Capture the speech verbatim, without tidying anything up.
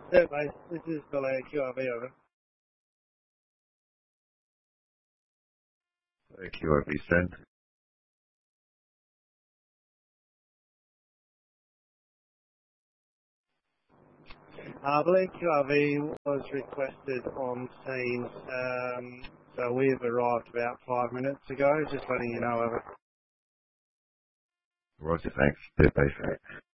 Yeah, mate, this is the land Q R V over. Uh, Q R V sent. I believe Q R V was requested on Teams, um, so we've arrived about five minutes ago, just letting you know of it. Roger, thanks. Bye.